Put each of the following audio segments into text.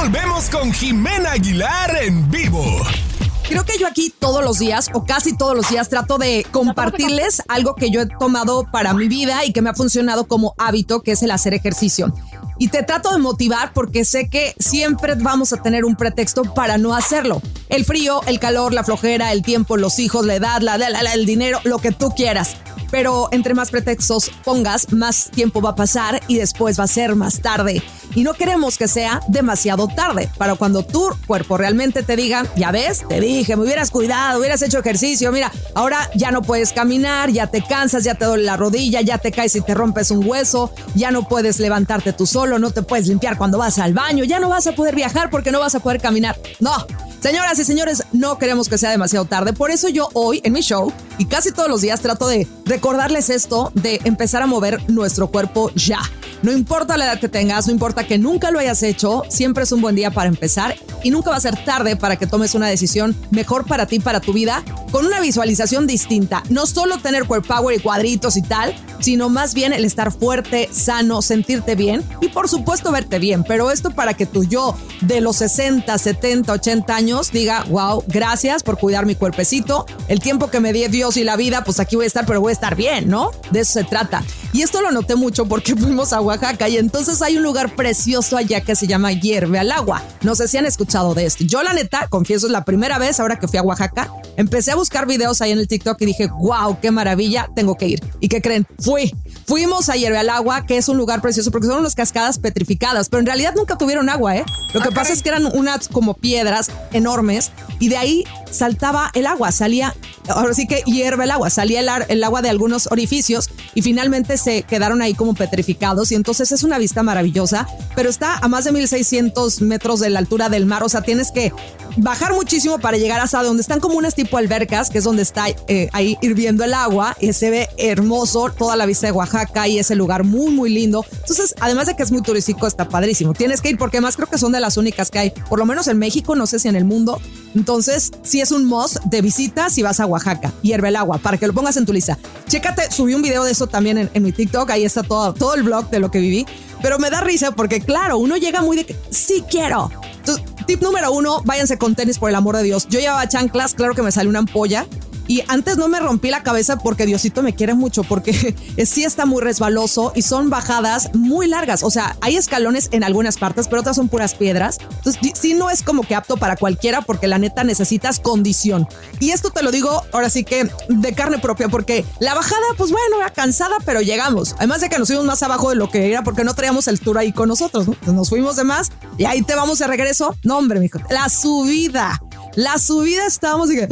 Volvemos con Jimena Aguilar en vivo. Creo que yo aquí todos los días, o casi todos los días, trato de compartirles algo que yo he tomado para mi vida y que me ha funcionado como hábito, que es el hacer ejercicio. Y te trato de motivar porque sé que siempre vamos a tener un pretexto para no hacerlo. El frío, el calor, la flojera, el tiempo, los hijos, la edad, el dinero, lo que tú quieras. Pero entre más pretextos pongas, más tiempo va a pasar y después va a ser más tarde. Y no queremos que sea demasiado tarde para cuando tu cuerpo realmente te diga, ya ves, te dije, me hubieras cuidado, hubieras hecho ejercicio, mira, ahora ya no puedes caminar, ya te cansas, ya te duele la rodilla, ya te caes y te rompes un hueso, ya no puedes levantarte tú solo, no te puedes limpiar cuando vas al baño, ya no vas a poder viajar porque no vas a poder caminar. No. Señoras y señores, no queremos que sea demasiado tarde. Por eso yo hoy en mi show y casi todos los días trato de recordarles esto de empezar a mover nuestro cuerpo ya. No importa la edad que tengas, no importa que nunca lo hayas hecho, siempre es un buen día para empezar y nunca va a ser tarde para que tomes una decisión mejor para ti, para tu vida, con una visualización distinta. No solo tener core power y cuadritos y tal, sino más bien el estar fuerte, sano, sentirte bien y por supuesto verte bien. Pero esto para que tu yo de los 60, 70, 80 años diga, wow, gracias por cuidar mi cuerpecito. El tiempo que me dio Dios y la vida, pues aquí voy a estar, pero voy a estar bien, ¿no? De eso se trata. Y esto lo noté mucho porque fuimos a Oaxaca y entonces hay un lugar precioso allá que se llama Hierve al Agua. No sé si han escuchado de esto. Yo la neta, confieso, es la primera vez ahora que fui a Oaxaca. Empecé a buscar videos ahí en el TikTok y dije, wow, qué maravilla, tengo que ir. ¿Y qué creen? Fuimos a Hierve al Agua, que es un lugar precioso porque son unas cascadas petrificadas, pero en realidad nunca tuvieron agua, ¿eh? Lo que pasa es que eran unas como piedras enormes y de ahí saltaba el agua, salía, ahora sí que hierve el agua, salía el agua de algunos orificios y finalmente se quedaron ahí como petrificados y entonces es una vista maravillosa, pero está a más de 1,600 metros de la altura del mar, o sea, tienes que bajar muchísimo para llegar hasta donde están como unas tipo albercas, que es donde está ahí hirviendo el agua y se ve hermoso toda la vista de Oaxaca y ese lugar muy, muy lindo. Entonces, además de que es muy turístico, está padrísimo. Tienes que ir porque además creo que son de las únicas que hay, por lo menos en México, no sé si en el mundo. Entonces, sí es un must de visita si vas a Oaxaca. Hierve el agua, para que lo pongas en tu lista. Chécate, subí un video de eso también en mi TikTok, ahí está todo el vlog de lo que viví. Pero me da risa porque, claro, uno llega muy de que sí quiero. Entonces, tip número 1, váyanse con tenis por el amor de Dios. Yo llevaba chanclas, claro que me salió una ampolla. Y antes no me rompí la cabeza porque Diosito me quiere mucho, porque sí está muy resbaloso y son bajadas muy largas. O sea, hay escalones en algunas partes, pero otras son puras piedras. Entonces, sí no es como que apto para cualquiera porque la neta necesitas condición. Y esto te lo digo ahora sí que de carne propia, porque la bajada, pues bueno, era cansada, pero llegamos. Además de que nos fuimos más abajo de lo que era porque no traíamos el tour ahí con nosotros, ¿no? Entonces nos fuimos de más y ahí te vamos de regreso. No, hombre, mijo, la subida estábamos y que,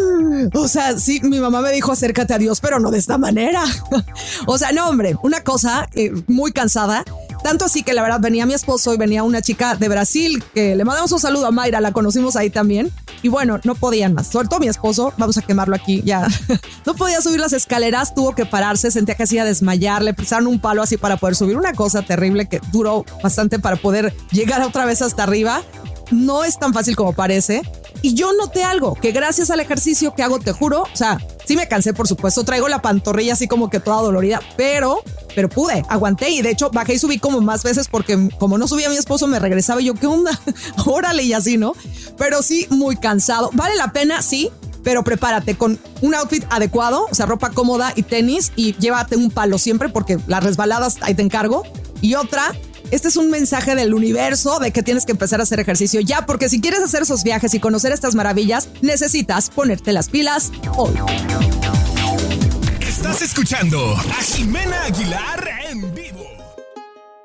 o sea, sí, mi mamá me dijo acércate a Dios, pero no de esta manera. O sea, no, hombre, una cosa muy cansada. Tanto así que la verdad venía mi esposo y venía una chica de Brasil que le mandamos un saludo a Mayra, la conocimos ahí también. Y bueno, no podían más. Sobre todo mi esposo, vamos a quemarlo aquí ya. No podía subir las escaleras, tuvo que pararse, sentía que se iba a desmayar, le pisaron un palo así para poder subir. Una cosa terrible que duró bastante para poder llegar otra vez hasta arriba. No es tan fácil como parece. Y yo noté algo, que gracias al ejercicio que hago, te juro, o sea, sí me cansé, por supuesto, traigo la pantorrilla así como que toda dolorida, pero pude, aguanté y de hecho bajé y subí como más veces porque como no subía a mi esposo me regresaba y yo, ¿qué onda? Órale y así, ¿no? Pero sí, muy cansado. ¿Vale la pena? Sí, pero prepárate con un outfit adecuado, o sea, ropa cómoda y tenis y llévate un palo siempre porque las resbaladas ahí te encargo. Y otra... Este es un mensaje del universo de que tienes que empezar a hacer ejercicio ya, porque si quieres hacer esos viajes y conocer estas maravillas, necesitas ponerte las pilas hoy. Estás escuchando a Jimena Aguilar en vivo.